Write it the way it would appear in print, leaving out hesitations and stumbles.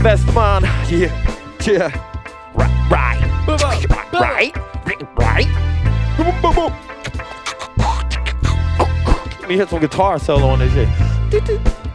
best man. Yeah. Right. Let me hit some guitar solo on this shit.